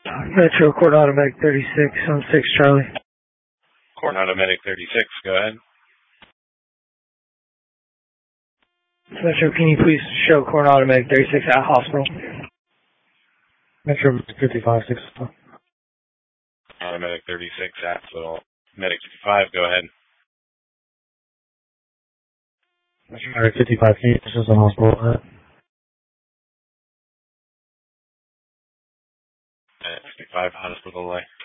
Metro Court Automatic 36 on 6 Charlie. Court Automatic 36, go ahead. Metro, can you please show Court Automatic 36 at hospital? Metro 55, 6. Automatic 36 at hospital. Medic 55, go ahead. Metro 55, can you push us on hospital? Medic 55, hospital delay.